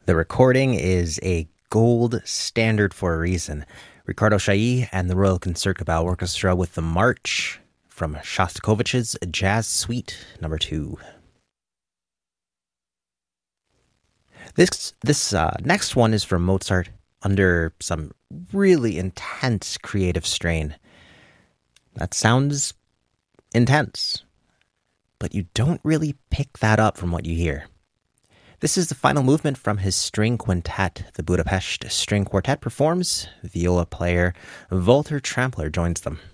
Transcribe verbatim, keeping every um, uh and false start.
The recording is a gold standard for a reason. Ricardo Chailly and the Royal Concertgebouw Orchestra with the March from Shostakovich's Jazz Suite number two. This this uh, next one is from Mozart under some really intense creative strain. That sounds intense, but you don't really pick that up from what you hear. This is the final movement from his string quintet. The Budapest String Quartet performs. Viola player Walter Trampler joins them.